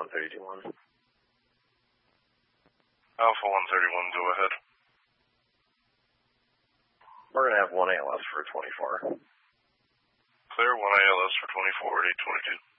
131. Alpha 131, go ahead. We're going to have 1 ALS for 24. Clear 1 ALS for 24 at 822.